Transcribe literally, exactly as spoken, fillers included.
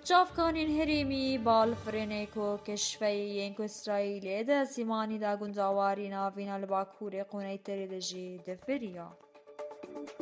جافکانین هریمی بالفرینیکو کشفی کو اسرائیلی ده سیمانی دا گنجاواری ناوینا لباکوری قونی تری دجی دفریا